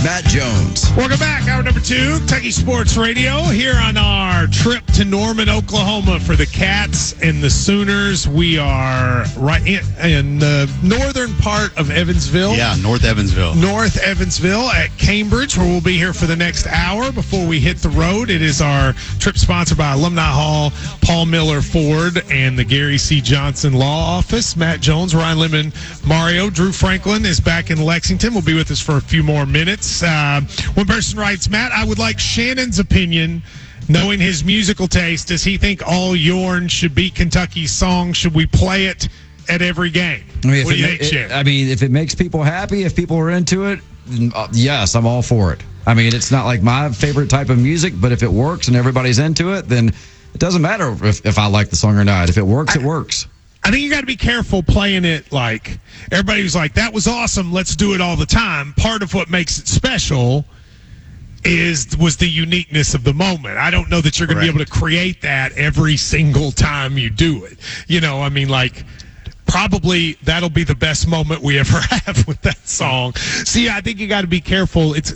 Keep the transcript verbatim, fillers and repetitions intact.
Matt Jones. Welcome back. Hour number two, Kentucky Sports Radio, here on our trip to Norman, Oklahoma for the Cats and the Sooners. We are right in, in the northern part of Evansville. Yeah, North Evansville. North Evansville at Cambridge, where we'll be here for the next hour before we hit the road. It is our trip sponsored by Alumni Hall, Paul Miller Ford, and the Gary C. Johnson Law Office. Matt Jones, Ryan Lemon, Mario, Drew Franklin is back in Lexington. Will be with us for a few more minutes. Uh, one person writes, Matt, I would like Shannon's opinion. Knowing his musical taste, does he think All Yourn should be Kentucky's song? Should we play it at every game? I mean, what do you it, think, it, Shannon? I mean, if it makes people happy, if people are into it, then, uh, yes, I'm all for it. I mean, it's not like my favorite type of music, but if it works and everybody's into it, then it doesn't matter if, if I like the song or not. If it works, I, it works. I think you got to be careful playing it like everybody was like, that was awesome, let's do it all the time. Part of what makes it special is was the uniqueness of the moment. I don't know that you're going to be able to create that every single time you do it. You know, I mean, like, probably that'll be the best moment we ever have with that song. See, I think you got to be careful. It's